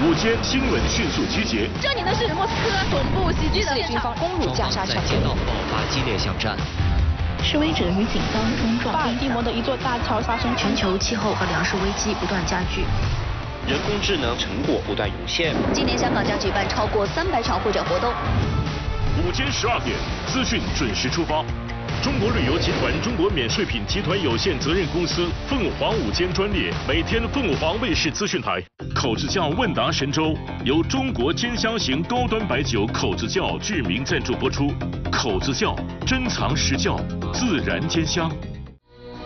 午间新闻迅速集结。 这里呢是莫斯科总部袭击的军方攻入加沙城， 街道爆发激烈巷战。 示威者与警方冲撞。 巴尔的摩的一座大桥发生。 全球气候和粮食危机不断加剧。 人工智能成果不断涌现。 今年香港将举办超过300场会展活动。 午间12点，资讯准时出发。中国旅游集团中国免税品集团有限责任公司凤凰午间专列，每天凤凰卫视资讯台。口子窖问答神州由中国兼香型高端白酒口子窖巨名赞助播出。口子窖珍藏实窖，自然兼香。